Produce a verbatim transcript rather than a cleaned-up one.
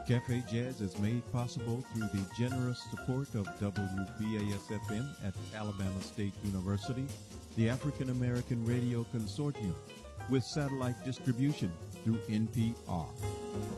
Cafe Jazz is made possible through the generous support of W B A S F M at Alabama State University, the African American Radio Consortium, with satellite distribution through N P R.